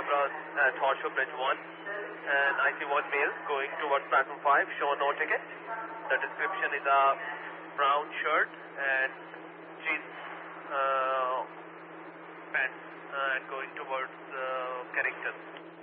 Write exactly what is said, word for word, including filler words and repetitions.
cameras at Horseshoe Bridge one, and I see one male going towards platform five, show no ticket. The description is a brown shirt and jeans uh, pants uh, and going towards uh, Carrington.